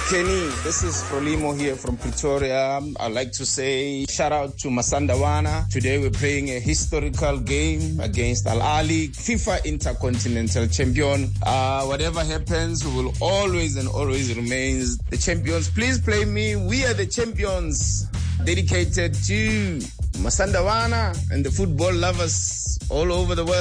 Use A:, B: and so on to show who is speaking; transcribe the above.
A: Kenny, this is Frolimo here from Pretoria. I'd like to say shout out to Masandawana. Today we're playing a historical game against Al Ahly, FIFA Intercontinental Champion. Whatever happens, we will always and always remain the champions. Please play me. We are the champions. Dedicated to Masandawana and the football lovers all over the world.